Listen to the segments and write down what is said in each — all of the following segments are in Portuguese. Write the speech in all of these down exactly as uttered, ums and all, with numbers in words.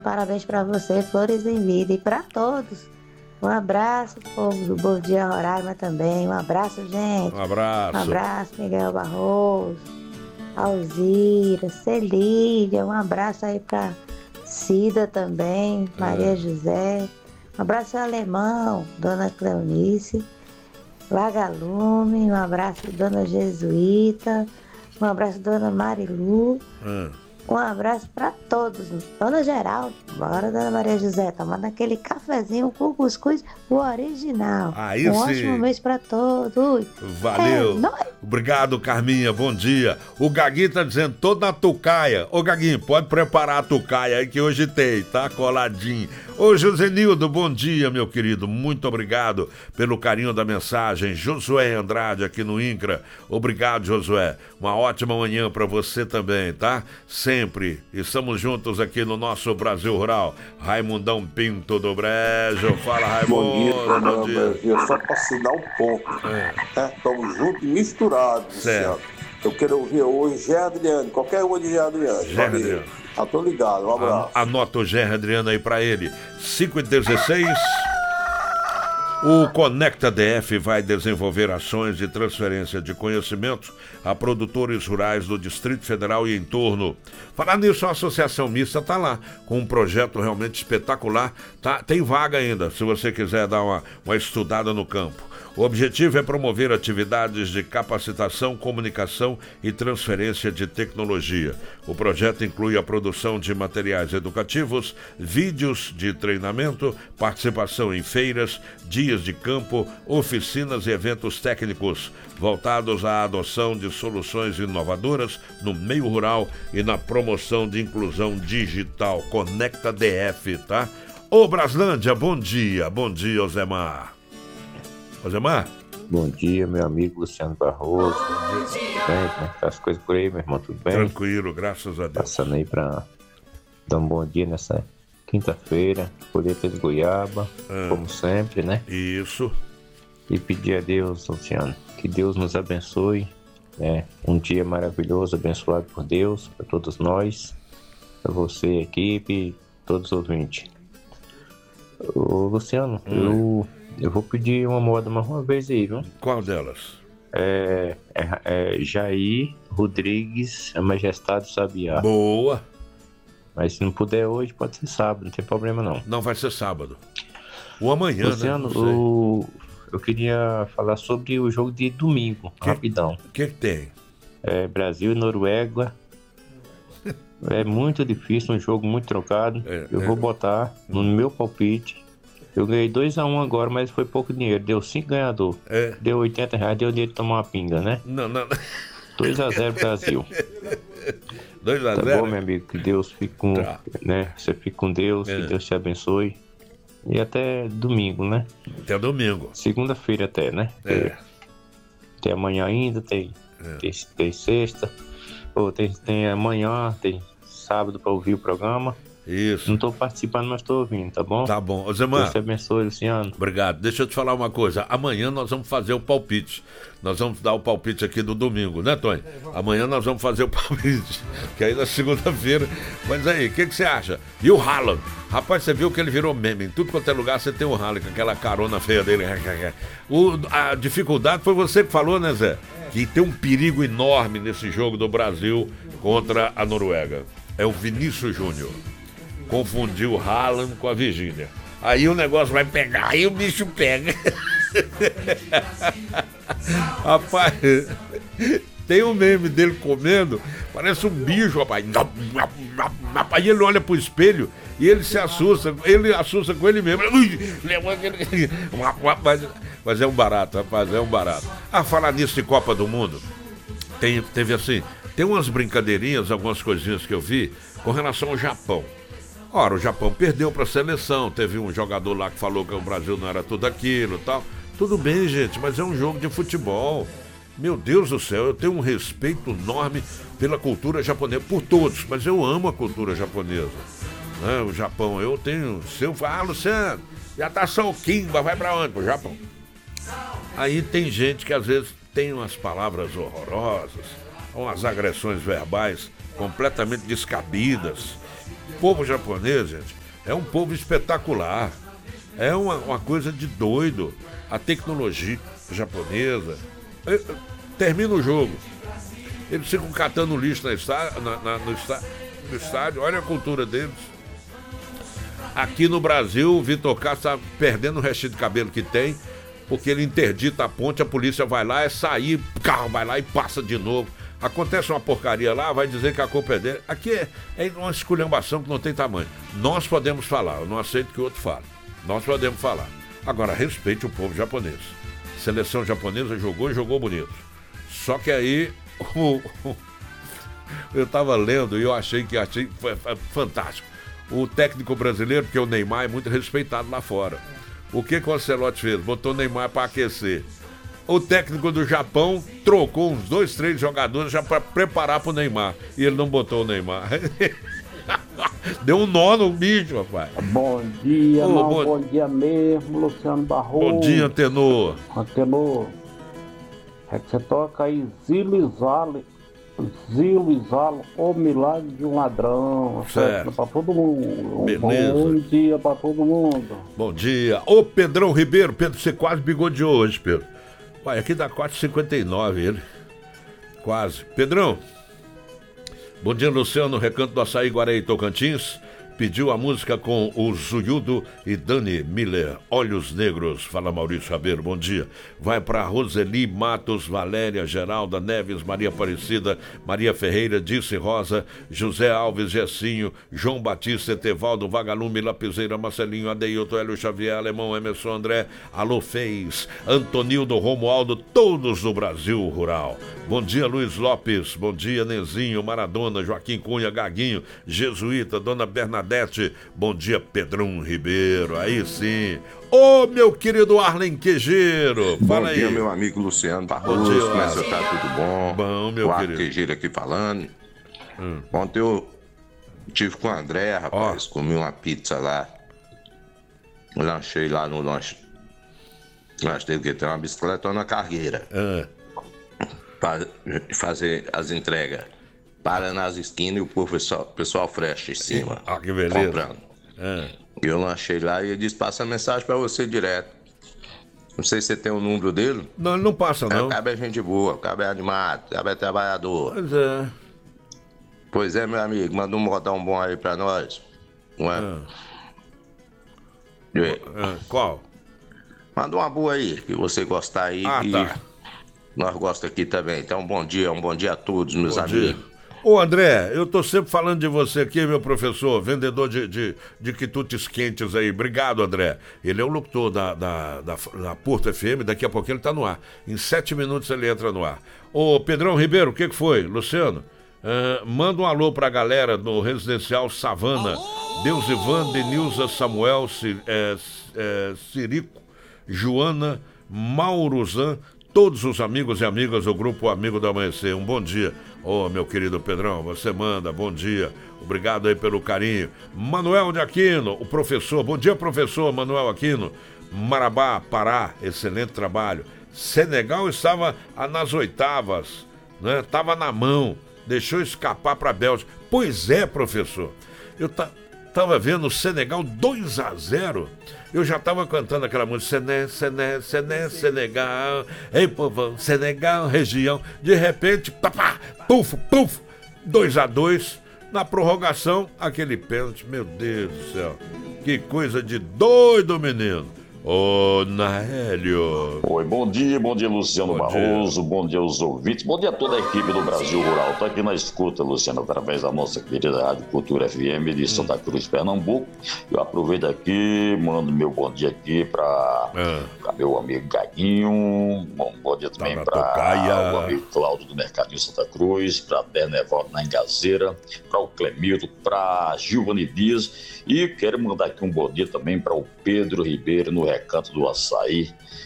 Parabéns para você, Flores em Vida, e para todos. Um abraço, povo do Bom Dia Roraima também. Um abraço, gente. Um abraço. Um abraço, Miguel Barroso, Alzira, Celília. Um abraço aí para Cida também, Maria é. José. Um abraço ao Alemão, Dona Cleonice, Vagalume. Um abraço, Dona Jesuíta. Um abraço, Dona Marilu. É. Um abraço para todos. Dona Geraldo, bora, Dona Maria José, tomando aquele cafezinho com cuscuz, o original. Aí um sim. ótimo mês para todos. Valeu. É nóis. Obrigado, Carminha. Bom dia. O Gaguinho tá dizendo, tô na tucaia. Ô, Gaguinho, pode preparar a tucaia aí que hoje tem, tá coladinho. Ô, Josenildo, bom dia, meu querido. Muito obrigado pelo carinho da mensagem. Josué Andrade aqui no INCRA. Obrigado, Josué. Uma ótima manhã para você também, tá? Sempre. Estamos juntos aqui no nosso Brasil Rural. Raimundão Pinto do Brejo. Fala, Raimundo. Bom dia, bom dia. dia. Só para assinar um pouco. É. É, estamos juntos e misturados. Certo. Eu quero ouvir hoje Gé Adriano, qualquer uma de Gé Adriano. Gé Adriano. Ah, tô ligado, um abraço. Anota o Gé Adriano aí pra ele. cinco e dezesseis. O Conecta D F vai desenvolver ações de transferência de conhecimento a produtores rurais do Distrito Federal e entorno. Falar nisso, a Associação Mista está lá, com um projeto realmente espetacular. Tá, tem vaga ainda, se você quiser dar uma, uma estudada no campo. O objetivo é promover atividades de capacitação, comunicação e transferência de tecnologia. O projeto inclui a produção de materiais educativos, vídeos de treinamento, participação em feiras, dias de campo, oficinas e eventos técnicos voltados à adoção de soluções inovadoras no meio rural e na promoção de inclusão digital. Conecta D F, tá? Ô Braslândia, bom dia. Bom dia, Osemar. Osemar? Bom dia, meu amigo Luciano Barroso. Bom dia. Bem, como é que tá as coisas por aí, meu irmão? Tudo bem? Tranquilo, graças a Deus. Passando aí pra dar um bom dia nessa quinta-feira, colher de goiaba, ah, como sempre, né? Isso. E pedir a Deus, Luciano, que Deus nos abençoe, né? Um dia maravilhoso, abençoado por Deus, para todos nós, para você, equipe, todos os ouvintes. Ô, Luciano, hum. eu... Eu vou pedir uma moda mais uma vez aí, viu? Qual delas? É, é, é Jair Rodrigues, a Majestade Sabiá. Boa. Mas se não puder hoje, pode ser sábado, não tem problema não. Não vai ser sábado. Ou amanhã, Luciano, né? O... eu queria falar sobre o jogo de domingo, que, rapidão. O que, que tem? É Brasil e Noruega. É muito difícil, um jogo muito trocado. É, eu é... vou botar no meu palpite. Eu ganhei dois a um agora, mas foi pouco dinheiro. Deu cinco ganhador. É. Deu oitenta reais, deu dinheiro de tomar uma pinga, né? Não, não. dois a zero Brasil. dois a zero? Tá bom, meu amigo? Que Deus fique com... Tá. Né? Você fique com Deus, é. Que Deus te abençoe. E até domingo, né? Até domingo. Segunda-feira até, né? É. Tem amanhã ainda, tem, é. tem, tem sexta. Ou tem, tem amanhã, tem sábado pra ouvir o programa. Isso. Não tô participando, mas tô ouvindo, tá bom? Tá bom. Ô, Zemar, Deus te abençoe, Luciano. Obrigado. Deixa eu te falar uma coisa. Amanhã nós vamos fazer o palpite. Nós vamos dar o palpite aqui do domingo, né, Tony? Amanhã nós vamos fazer o palpite. Que aí na segunda-feira. Mas aí, o que, que você acha? E o Haaland? Rapaz, você viu que ele virou meme. Em tudo quanto é lugar você tem o Haaland, com aquela carona feia dele. O, a dificuldade foi você que falou, né, Zé? Que tem um perigo enorme nesse jogo do Brasil contra a Noruega. É o Vinícius Júnior. Confundiu o Haaland com a Virgínia. Aí o negócio vai pegar, aí o bicho pega. Rapaz, tem um meme dele comendo, parece um bicho, rapaz. Aí ele olha pro espelho e ele se assusta, ele assusta com ele mesmo. Mas, mas é um barato, rapaz, é um barato. Ah, falar nisso de Copa do Mundo, tem, teve assim, tem umas brincadeirinhas, algumas coisinhas que eu vi com relação ao Japão. Ora, o Japão perdeu para a seleção, teve um jogador lá que falou que o Brasil não era tudo aquilo e tal. Tudo bem, gente, mas é um jogo de futebol. Meu Deus do céu, eu tenho um respeito enorme pela cultura japonesa, por todos, mas eu amo a cultura japonesa. Né? O Japão, eu tenho... Se eu falar, ah, Luciano, já tá só o Kimba, vai para onde? Pro Japão. Aí tem gente que às vezes tem umas palavras horrorosas, umas agressões verbais completamente descabidas. povo japonês, gente, é um povo espetacular. É uma, uma coisa de doido. A tecnologia japonesa. Termina o jogo. Eles ficam catando lixo na está, na, na, no, está, no estádio. Olha a cultura deles. Aqui no Brasil, o Vitor Castro está perdendo o restinho de cabelo que tem, porque ele interdita a ponte, a polícia vai lá, é sair, o carro vai lá e passa de novo. Acontece uma porcaria lá, vai dizer que a culpa é dele. Aqui é, é uma esculhambação que não tem tamanho. Nós podemos falar, eu não aceito que o outro fale. Nós podemos falar. Agora, respeite o povo japonês. Seleção japonesa jogou e jogou bonito. Só que aí, o, o, eu estava lendo e eu achei que achei foi, foi fantástico. O técnico brasileiro, porque o Neymar é muito respeitado lá fora. O que, que o Ancelotti fez? Botou o Neymar para aquecer. O técnico do Japão trocou uns dois, três jogadores já para preparar para o Neymar. E ele não botou o Neymar. Deu um nó no bicho, rapaz. Bom dia, Ô, não, bom... bom dia mesmo, Luciano Barroso. Bom dia, Antenor. Antenor, é que você toca aí Zilizale, Zilizale, o milagre de um ladrão. Certo. Pra todo mundo. Beleza. Bom dia pra todo mundo. Bom dia. Ô, Pedrão Ribeiro. Pedro, você quase bigodeou hoje, Pedro. Vai, aqui dá quatro e cinquenta e nove ele. Quase. Pedrão. Bom dia, Luciano, Recanto do Açaí, Guarani, Tocantins. Pediu a música com o Zuyudo e Dani Miller. Olhos Negros. Fala, Maurício Rabeiro, bom dia. Vai para Roseli Matos, Valéria, Geralda Neves, Maria Aparecida, Maria Ferreira, Dice Rosa, José Alves, Gessinho, João Batista, Etevaldo, Vagalume, Lapiseira, Marcelinho, Adeilton, Hélio Xavier, Alemão, Emerson, André, Alô Fez, Antonildo, Romualdo, todos do Brasil Rural. Bom dia, Luiz Lopes. Bom dia, Nezinho, Maradona, Joaquim Cunha, Gaguinho, Jesuíta, Dona Bernadette. Bom dia, Pedrão Ribeiro. Aí sim. Ô, meu querido Arlen Quejeiro. Fala aí. Bom dia, meu amigo Luciano Barroso. Bom dia, como é que você tá? Tudo bom? Bom, meu o querido. O Quejeiro aqui falando. Hum. Ontem eu tive com o André, rapaz. Oh. Comi uma pizza lá. Lanchei lá no lanche. Lanche dele, que tem uma bicicleta na cargueira. Ah. Pra fazer as entregas. Para nas esquinas e o pessoal, pessoal frecha em cima. Ah, que beleza. Comprando. É. E eu lanchei lá e ele disse: passa a mensagem pra você direto. Não sei se você tem o número dele. Não, ele não passa, não. É, o cabo é gente boa, o cabo é animado, o cabo é trabalhador. Pois é. Pois é, meu amigo, manda um modão bom aí pra nós. Não é? É. É. Qual? Manda uma boa aí, que você gostar aí. Ah, e tá. Nós gostamos aqui também. Então, um bom dia, um bom dia a todos, meus bom amigos. Dia. Ô, André, eu tô sempre falando de você aqui, meu professor, vendedor de, de, de quitutes quentes aí. Obrigado, André. Ele é o locutor da, da, da, da Porto F M, daqui a pouco ele tá no ar. Em sete minutos ele entra no ar. Ô, Pedrão Ribeiro, o que que foi? Luciano, uh, manda um alô pra galera do Residencial Savana. Deus Ivan, Denilza, Samuel, Cir, é, é, Cirico, Joana, Mauruzan, todos os amigos e amigas do Grupo Amigo do Amanhecer. Um bom dia. Ô, oh, meu querido Pedrão, você manda, bom dia. Obrigado aí pelo carinho. Manuel de Aquino, o professor. Bom dia, professor Manuel Aquino. Marabá, Pará, excelente trabalho. Senegal estava nas oitavas, né? Estava na mão, deixou escapar para a Bélgica. Pois é, professor. Eu ta, tava vendo o Senegal dois a zero. Eu já estava cantando aquela música, Sené, Sené, Sené, Senegal, ei povão, Senegal, região. De repente, papá, puf, puf, dois a dois. Na prorrogação, aquele pênalti, meu Deus do céu. Que coisa de doido, menino. Ô, Naélio. Oi, bom dia, bom dia, Luciano bom Barroso, dia. Bom dia aos ouvintes, bom dia a toda a equipe do Brasil Rural. Tá aqui na escuta, Luciano, através da nossa querida Rádio Cultura F M de Santa Cruz, Pernambuco. Eu aproveito aqui, mando meu bom dia aqui para é. meu amigo Gaguinho, bom, bom dia também tá para o amigo Cláudio do Mercadinho Santa Cruz, para Bernevaldo na Engazeira, para o Clemildo, para Gilvani Dias, e quero mandar aqui um bom dia também para o Pedro Ribeiro no Recanto do Açaí.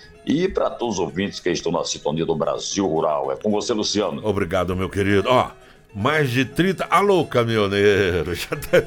E para todos os ouvintes que estão na sintonia do Brasil Rural. É com você, Luciano. Obrigado, meu querido. Ó, mais de trinta... Alô, caminhoneiro. Já tá,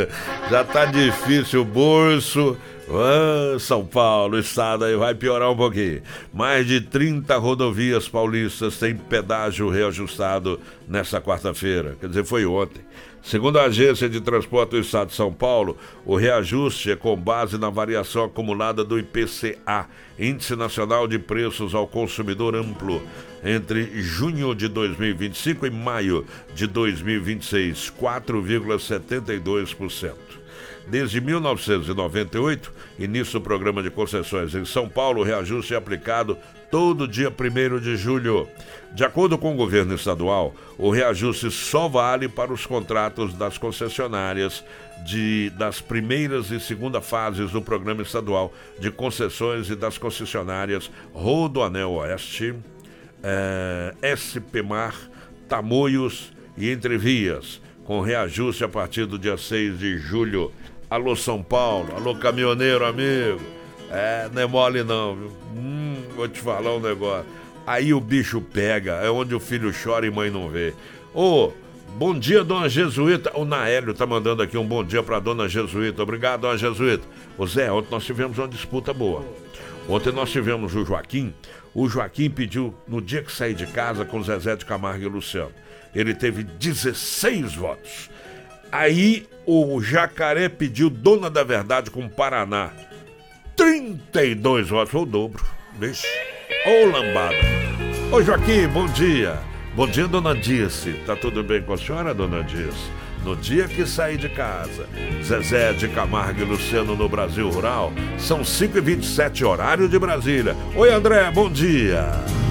já tá difícil o bolso. Ah, São Paulo, o estado aí vai piorar um pouquinho. Mais de trinta rodovias paulistas têm pedágio reajustado nessa quarta-feira. Quer dizer, foi ontem. Segundo a Agência de Transporte do Estado de São Paulo, o reajuste é com base na variação acumulada do I P C A, Índice Nacional de Preços ao Consumidor Amplo, entre junho de dois mil e vinte e cinco e maio de dois mil e vinte e seis, quatro vírgula setenta e dois por cento. Desde mil novecentos e noventa e oito, início do programa de concessões em São Paulo, o reajuste é aplicado todo dia primeiro de julho. De acordo com o governo estadual, o reajuste só vale para os contratos das concessionárias de, das primeiras e segunda fases do programa estadual de concessões e das concessionárias Rodoanel Oeste, eh, S P Mar, Tamoios e Entrevias, com reajuste a partir do dia seis de julho. Alô São Paulo, alô caminhoneiro amigo, é, não é mole não, viu? Hum, vou te falar um negócio, aí o bicho pega, é onde o filho chora e mãe não vê. Ô, bom dia, dona Jesuíta, o Naélio tá mandando aqui um bom dia pra dona Jesuíta, obrigado, dona Jesuíta. Ô Zé, ontem nós tivemos uma disputa boa, ontem nós tivemos o Joaquim, o Joaquim pediu, no dia que saí de casa, com Zezé de Camargo e Luciano, ele teve dezesseis votos. Aí o Jacaré pediu Dona da Verdade com Paraná. trinta e dois votos, foi o dobro. Vixe, ô lambada. Ô Joaquim, bom dia. Bom dia, dona Dirce. Tá tudo bem com a senhora, dona Dirce? No dia que saí de casa, Zezé de Camargo e Luciano no Brasil Rural, são cinco e vinte e sete, horário de Brasília. Oi André, bom dia.